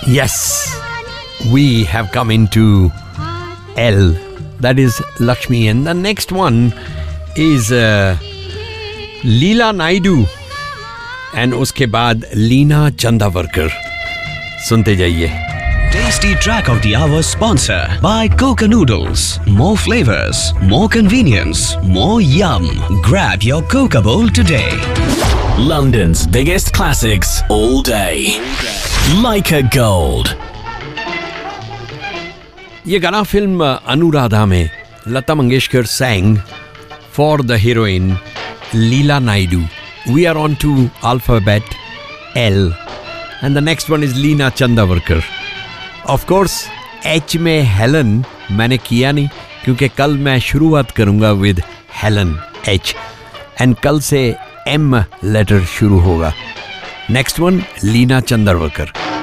Yes, we have come into L. That is Lakshmi. And the next one is Leela Naidu. And उसके बाद लीना चंदावरकर. सुनते जाइए. Tasty Track of the Hour sponsor by Coca Noodles. More flavors, more convenience, more yum. Grab your Coca bowl today. London's biggest classics all day. Leica Gold. ये गाना film Anuradha में Lata Mangeshkar sang for the heroine Leela Naidu. We are on to alphabet L. And the next one is Leena Chandavarkar. Of course, H में Helen मैंने किया नहीं क्योंकि कल मैं शुरुआत करूंगा with हेलन H. And कल से M लेटर शुरू होगा. Next one, Leena Chandavarkar.